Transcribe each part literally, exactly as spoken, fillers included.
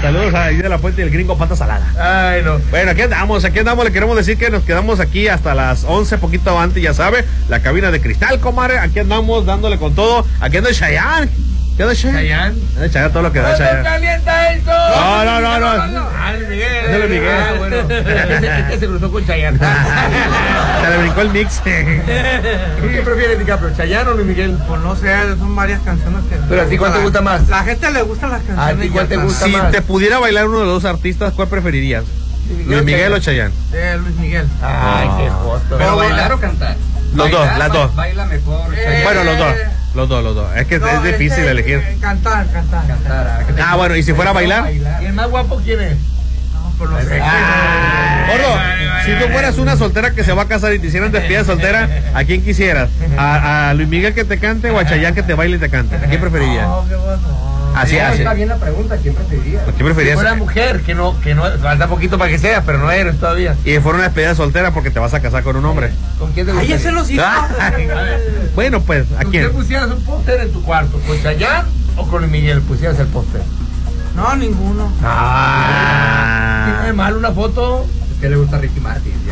Saludos a de la Fuente y el gringo Pata Salada. Ay, no. Bueno, aquí andamos, aquí andamos. Le queremos decir que nos quedamos aquí hasta las once, poquito antes, ya sabe. La cabina de cristal, comadre. Aquí andamos dándole con todo. Aquí anda Chayanne. ¿Qué anda Chayanne? Anda Chayanne, todo lo que da Chayanne. ¡Calienta eso! No, no, no, no. Ah, Luis Miguel. Es de Luis Miguel. Ah, bueno. Este se cruzó con Chayanne. Se le brincó el mix. ¿Qué prefieres, DiCaprio? ¿Chayanne o Luis Miguel? Pues no sé, son varias canciones que... Pero a ti, ¿cuál te gusta más? La gente le gusta las canciones. ¿A ti cuál te ya gusta Si más? te pudiera bailar uno de los dos artistas, ¿cuál preferirías? ¿Luis Miguel o Chayanne? Eh, Luis Miguel. Ay, qué josto. ¿Pero bailar o cantar? Los dos, las dos. Baila mejor. Eh, Bueno, los dos. Los dos, los dos. Es que No, es difícil este, elegir. eh, Cantar, cantar. Cantar. ¿qué te Ah, bueno, ¿y si fuera a bailar? ¿Y el más guapo quién es? No, pues no sé. Ah, Gordo, si tú fueras una soltera que se va a casar y te hicieran despedida soltera, ¿a quién quisieras? ¿A, a Luis Miguel que te cante o a Chayanne que te baile y te cante? ¿A quién preferirías? No, qué bueno. Así, No, así. está bien la pregunta, ¿quién preferiría? ¿A quién Si preferirías? fuera mujer, que no, que no, falta poquito para que sea, pero no eres todavía. Y fuera una despedida soltera porque te vas a casar con un hombre. ¿Con quién te gusta? Ahí ese los hijos. Bueno, pues, ¿a ¿Tú quién? pusieras un póster en tu cuarto? ¿Con Chayanne o con Luis Miguel pusieras el póster? No, ninguno. Ah. ¿Tiene mal una foto? ¿Qué le gusta a Ricky Martin? Ya.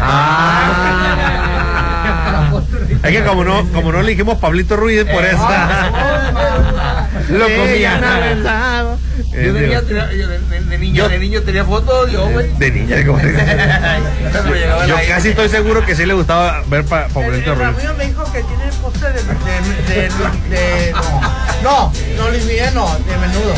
Ah. Es que como no, como no elegimos Pablito Ruiz, por Eh, eso. Lo comía. Ella no pensaba. Yo tenía, tenía- yo de, de- de niño, Yo- de niño tenía fotos, yo, güey. De niña, como- Pero llegaba Yo la- casi estoy seguro que sí le gustaba ver pa Pablito El Ruiz. Ramiro me dijo que tiene el póster de, de, de, de, de- no, no, no Luis Miguel, no, de Menudo.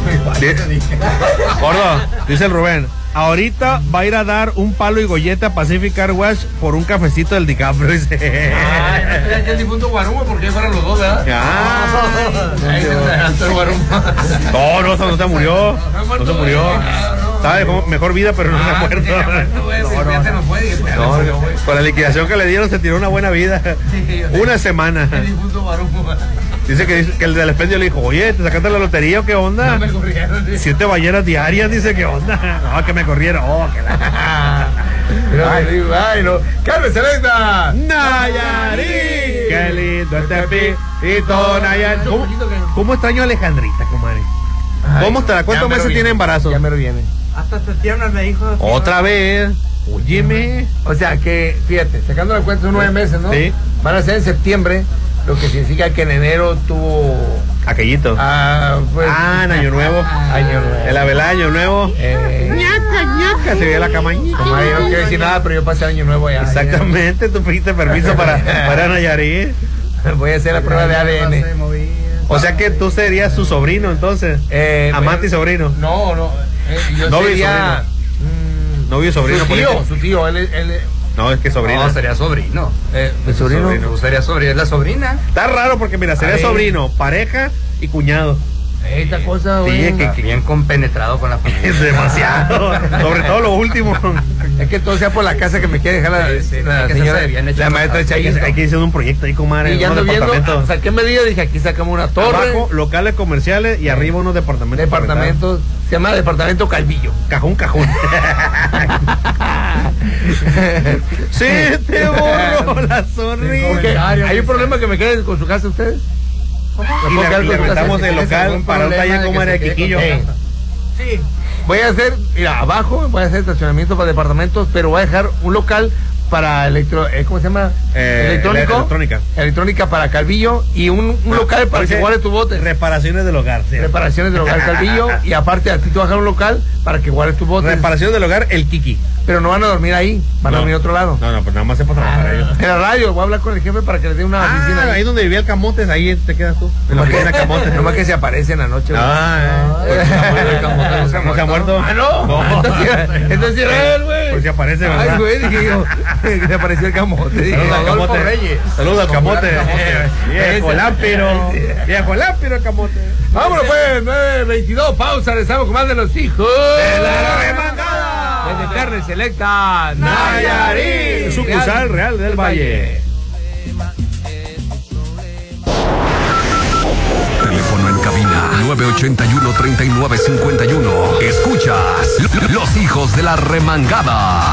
Gordo, dice el Rubén, ahorita va a ir a dar un palo y golleta a Pacific Car Wash por un cafecito del DiCaprio. Dice. Ah, no tenía que el difunto Guarumo porque fueron los dos, ¿verdad? Ah. Ahí se adelantó el Guarumo. No, no, no se murió. No se murió. Sabe, mejor vida, pero no se ha muerto. No, no, se nos fue. dije, pues, No, se nos fue. con la liquidación que le dieron se tiró una buena vida. Sí, yo sé. Una semana. El difunto Guarumo. Dice que, que el del expendio le dijo, oye, ¿te sacaste la lotería o qué onda? No me corrieron. sí. Siete ballenas diarias, dice, ¿qué onda? No, que me corrieron. Oh, que la... Pero me digo, ay, no. ¡Carmen Selecta! Nayarit, qué lindo este pito, Nayarit. ¿Cómo, cómo extraño a Alejandrita, comadre? ¿Cómo está? ¿Cuántos meses tiene embarazo? Ya me lo viene. Hasta septiembre me dijo. Otra vez. Óyeme. O sea que, fíjate, sacando la cuenta son nueve meses, ¿no? Sí. Van a ser en septiembre, lo que significa que en enero tuvo. Aquellito. Ah, pues, Ah, en Año Nuevo. Año Nuevo. El abelá Año Nuevo. Eh, ñaca, ñaca. Se ve la cama. comadre, yo no quiero decir nada, pero yo pasé año nuevo allá. Exactamente, tú pediste permiso para, para Nayarit. Voy a hacer la prueba de A D N. O sea que tú serías su sobrino, entonces. Eh, Amante y sobrino. No, no. eh, yo Novio y sería. mm, Novio y sobrino. Su por tío, ejemplo. su tío, él, él, No, es que sobrino. No, sería sobrino. eh, ¿mi sobrino? sobrino. Sería sobrino, es la sobrina. Está raro porque, mira, sería Ay. sobrino, pareja y cuñado. Esta cosa, Sí, güey. es que- Bien compenetrado con la familia. Es demasiado. Sobre todo lo último. Es que todo sea por la casa que me quiere dejar la, Sí, sí, la hay que señora, hacerse bien hecho. la maestra Hay que, Chayito. hay que hacer un proyecto ahí, comadre. Y ya unos ando viendo, departamentos. saqué medida, dije, aquí sacamos una torre, Abajo, locales comerciales y arriba unos departamentos. departamentos, se llama Departamento Calvillo. Cajón, cajón. Sí, te borro la sonrisa. Porque hay un problema que me quede con su casa ustedes. Y le, le rentamos el local para un taller como era de Quiquillo. Eh, Sí. Voy a hacer, mira, abajo voy a hacer estacionamiento para departamentos, pero voy a dejar un local para electro, eh, ¿cómo se llama? Eh, Electrónico. electrónica. Electrónica para Calvillo y un, un local para Dice, que guarde tu bote. Reparaciones del hogar. Sí. Reparaciones del hogar Calvillo y aparte a ti te voy a dejar un local para que guardes tu bote. Reparaciones del hogar, el Kiki. Pero no van a dormir ahí, van No. a dormir a otro lado. No, no, pues nada más es para trabajar ellos. En la radio, voy a hablar con el jefe para que les dé una oficina. Ah, ahí donde vivía el Camotes, ahí te quedas tú. En la Nomás oficina que, Camotes. nomás que se aparece en la noche. güey. Ah, eh. Ay, El Camote no se ha- no se ha muerto. Ah, no. No. Entonces, era- entonces era él, güey. Pues sí aparece, Ay, ¿verdad? güey, dije yo, que se apareció el camote. Dije, Saludos al Adolfo Camote. Reyes. Saludos al Camote. Ese. Viejo lámpiro. Viejo lámpiro el Camote. Vámonos pues, nueve veintidós, pausa, regresamos con más de los hijos. ¡De la remangada! Desde Carne Selecta, Nayarit, sucursal Real del Valle. Teléfono en cabina nueve ochenta y uno, treinta y nueve cincuenta y uno. Escuchas Los Hijos de la Remangada.